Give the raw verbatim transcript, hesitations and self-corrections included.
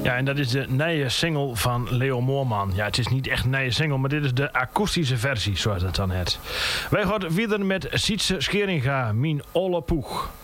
Ja, en dat is de nieuwe single van Leo Moorman. Ja, het is niet echt een nieuwe single, maar dit is de akoestische versie, zoals het dan heet. Wij gaan verder met Sietse Scheringa, Mien Olle Poeg.